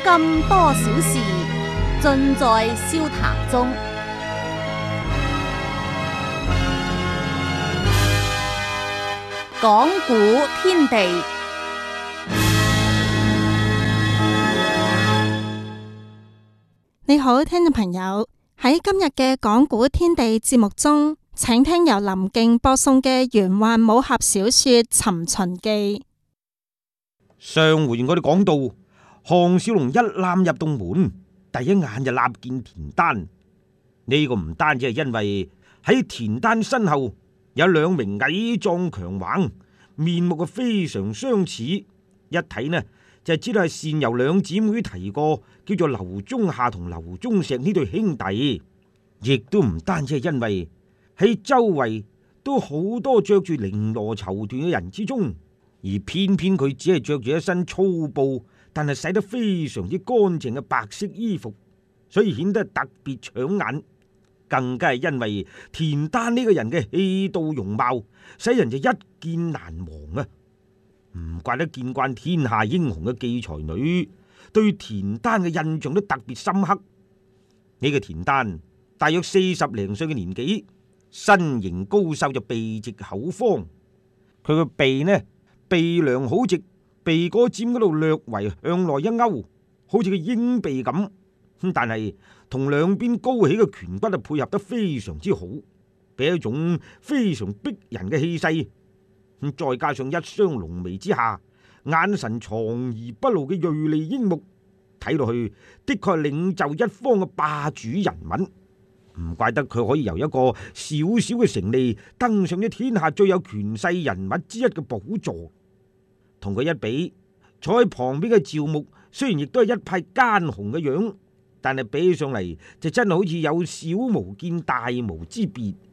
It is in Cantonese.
咁多小事，盡在笑談中。講古天地， 你好，聽眾朋友，喺今日嘅講古天地節目中，請聽由林敬播送嘅玄幻武俠小說《尋秦記》。 上回我哋講到，項少龍一攬入到門，第一眼就立見田丹。呢個唔單止係因為喺田丹身後有兩名矮壯強橫、面目非常相似，一睇呢就知道係善由兩姊妹提過，叫做劉忠夏同劉忠石呢對兄弟。亦都唔單止係因為喺周圍都好多着住綾羅綢緞嘅人之中，而偏偏佢只係着住一身粗布但係洗得非常之乾淨嘅白色衣服，所以顯得特別搶眼。更加係因為田丹呢個人嘅氣度容貌，使人就一見難忘啊！唔怪得見慣天下英雄嘅忌才女對田丹嘅印象都特別深刻。呢個田丹大約40零歲嘅年紀，身形高瘦，就鼻直口方。佢個鼻呢，鼻梁好直，鼻哥尖嗰度略為向內一勾，好似個鷹鼻咁。但係同兩邊高起嘅顴骨配合得非常之好，俾一種非常逼人嘅氣勢。再加上一雙濃眉之下，眼神藏而不露嘅銳利鷹目，睇落去的確係領袖一方嘅霸主人物。唔怪得佢可以由一個小小嘅城吏登上咗天下最有權勢人物之一嘅寶座。同佢一比，坐喺旁邊嘅趙牧雖然亦都係一派奸雄嘅樣，但係比起上嚟就真係好似有小巫見大巫之別。